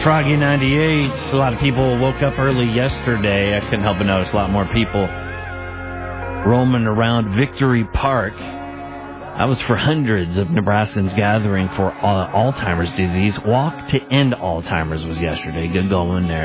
Froggy 98. A lot of people woke up early yesterday. I couldn't help but notice a lot more people roaming around Victory Park. That was for hundreds of Nebraskans gathering for Alzheimer's disease. Walk to End Alzheimer's was yesterday. Good going there.